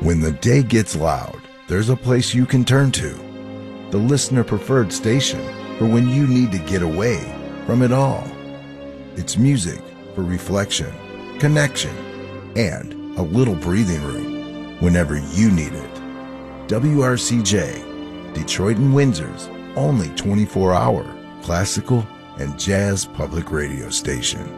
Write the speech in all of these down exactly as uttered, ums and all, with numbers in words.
When the day gets loud, there's a place you can turn to. The listener-preferred station for when you need to get away from it all. It's music for reflection, connection, and a little breathing room whenever you need it. W R C J, Detroit and Windsor's only twenty-four hour classical and jazz public radio station.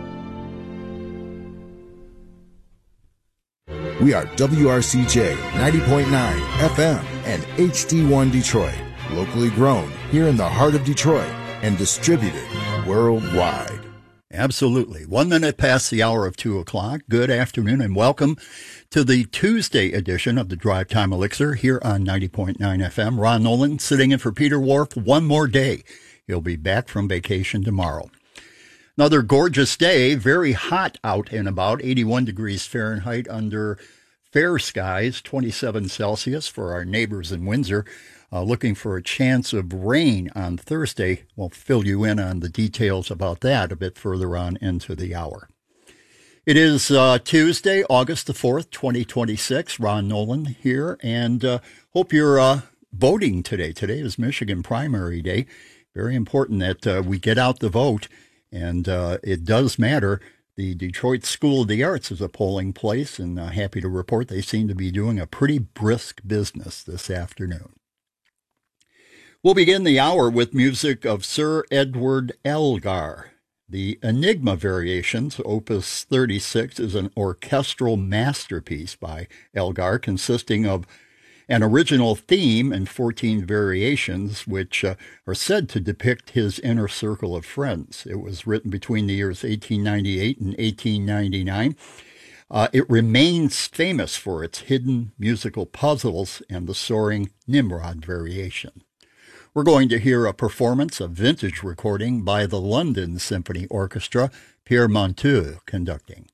We are W R C J ninety point nine F M and H D one Detroit, locally grown here in the heart of Detroit and distributed worldwide. Absolutely. One minute past the hour of two o'clock. Good afternoon and welcome to the Tuesday edition of the Drive Time Elixir here on ninety point nine F M. Ron Nolan sitting in for Peter Wharf one more day. He'll be back from vacation tomorrow. Another gorgeous day, very hot out and about, eighty-one degrees Fahrenheit under fair skies, twenty-seven Celsius for our neighbors in Windsor. Uh, looking for a chance of rain on Thursday. We'll fill you in on the details about that a bit further on into the hour. It is uh, Tuesday, August the fourth, twenty twenty-six. Ron Nolan here, and uh, hope you're uh, voting today. Today is Michigan Primary Day. Very important that uh, we get out the vote. And uh, it does matter. The Detroit School of the Arts is a polling place, and uh, happy to report they seem to be doing a pretty brisk business this afternoon. We'll begin the hour with music of Sir Edward Elgar. The Enigma Variations, Opus thirty-six, is an orchestral masterpiece by Elgar consisting of an original theme and fourteen variations, which uh, are said to depict his inner circle of friends. It was written between the years eighteen ninety-eight and eighteen ninety-nine. Uh, it remains famous for its hidden musical puzzles and the soaring Nimrod variation. We're going to hear a performance, a vintage recording by the London Symphony Orchestra, Pierre Monteux conducting.